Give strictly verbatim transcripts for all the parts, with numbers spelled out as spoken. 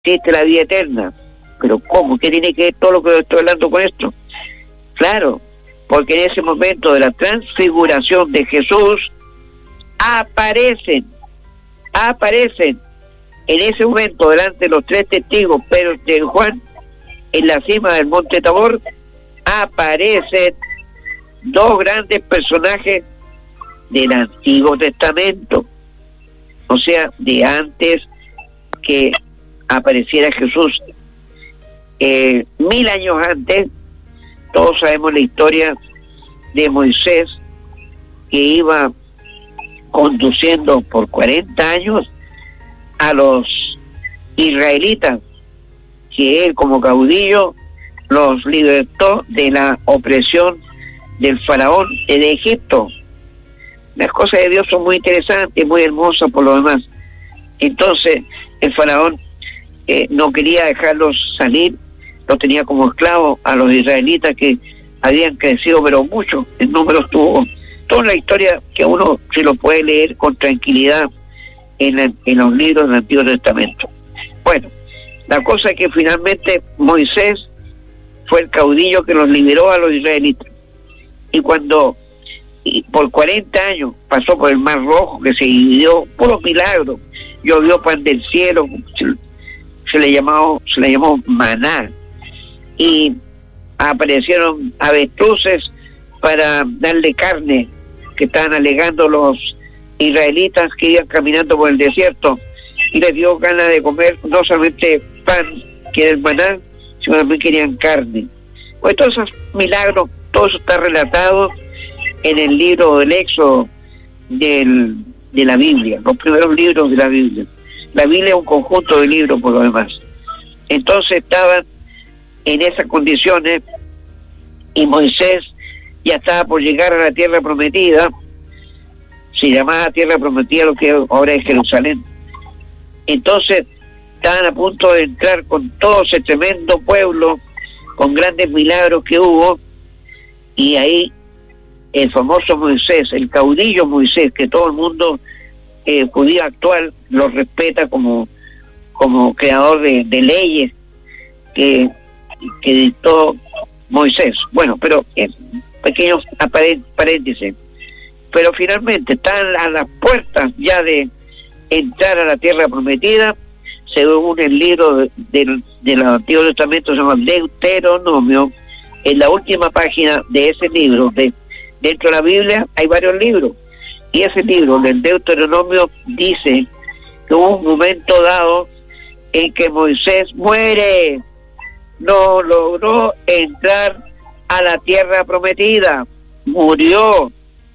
existe la vida eterna. Pero ¿cómo? ¿Qué tiene que ver todo lo que estoy hablando con esto? Claro, porque en ese momento de la transfiguración de Jesús, aparecen, aparecen en ese momento delante de los tres testigos, Pedro y Juan, en la cima del monte Tabor, aparecen dos grandes personajes del Antiguo Testamento, o sea, de antes que apareciera Jesús. Eh, mil años antes, todos sabemos la historia de Moisés, que iba conduciendo por cuarenta años a los israelitas, que él como caudillo los libertó de la opresión del faraón de Egipto. Las cosas de Dios son muy interesantes, muy hermosas por lo demás. Entonces el faraón eh, no quería dejarlos salir, los tenía como esclavos a los israelitas, que habían crecido pero mucho en números. Tuvo toda la historia que uno se lo puede leer con tranquilidad en, la, en los libros del Antiguo Testamento. Bueno, la cosa es que finalmente Moisés fue el caudillo que los liberó a los israelitas, y cuando y por cuarenta años pasó por el Mar Rojo, que se dividió, puros milagros, llovió pan del cielo, se, se le llamó se le llamó maná, y aparecieron avestruces para darle carne, que estaban alegando los israelitas que iban caminando por el desierto, y les dio ganas de comer no solamente pan, que era el maná, sino también querían carne. Pues todos esos milagros, todo eso está relatado en el libro del Éxodo del, de la Biblia, los primeros libros de la Biblia. La Biblia es un conjunto de libros por lo demás. Entonces estaban en esas condiciones, y Moisés ya estaba por llegar a la tierra prometida. Se llamaba tierra prometida lo que ahora es Jerusalén. Entonces estaban a punto de entrar con todo ese tremendo pueblo, con grandes milagros que hubo, y ahí el famoso Moisés, el caudillo Moisés, que todo el mundo eh, judío actual lo respeta como, como creador de, de leyes que, que dictó Moisés. Bueno, pero eh, pequeños paréntesis. Pero finalmente están a las puertas ya de entrar a la tierra prometida, según el libro de, de, del Antiguo Testamento, se llama Deuteronomio. En la última página de ese libro, de, dentro de la Biblia hay varios libros, y ese libro del Deuteronomio dice que hubo un momento dado en que Moisés muere, no logró entrar a la tierra prometida, murió.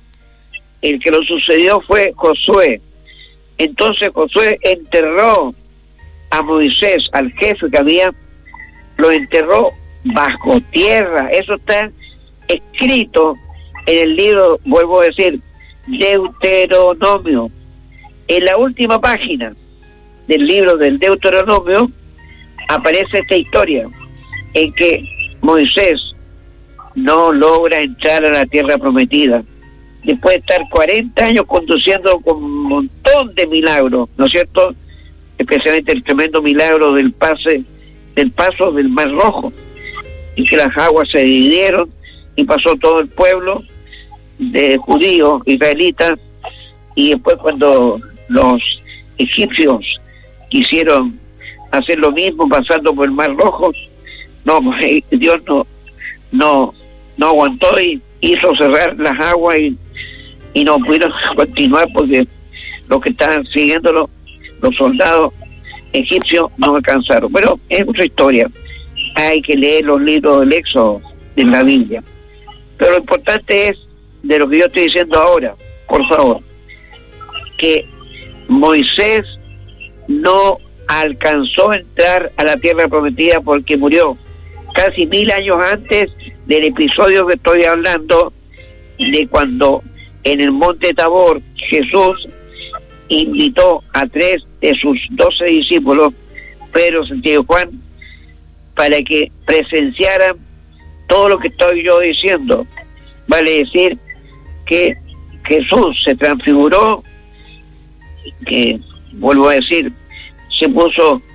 El que lo sucedió fue Josué. Entonces Josué enterró a Moisés, al jefe que había, lo enterró bajo tierra. Eso está escrito en el libro, vuelvo a decir, Deuteronomio. En la última página del libro del Deuteronomio aparece esta historia en que Moisés no logra entrar a la tierra prometida, después de estar cuarenta años conduciendo con un montón de milagros, ¿no es cierto? Especialmente el tremendo milagro del pase, del paso del Mar Rojo, y que las aguas se dividieron y pasó todo el pueblo de judíos, israelitas, y después cuando los egipcios quisieron hacer lo mismo pasando por el Mar Rojo, no, Dios no, no, no aguantó y hizo cerrar las aguas, y, y no pudieron continuar porque los que estaban siguiéndolo, los soldados egipcios, no alcanzaron. Pero es otra historia. Hay que leer los libros del Éxodo de la Biblia. Pero lo importante es de lo que yo estoy diciendo ahora, por favor, que Moisés no alcanzó a entrar a la tierra prometida porque murió casi mil años antes del episodio que estoy hablando, de cuando en el monte Tabor Jesús invitó a tres de sus doce discípulos, Pedro, Santiago y Juan, para que presenciaran todo lo que estoy yo diciendo. Vale decir que Jesús se transfiguró, que vuelvo a decir, se puso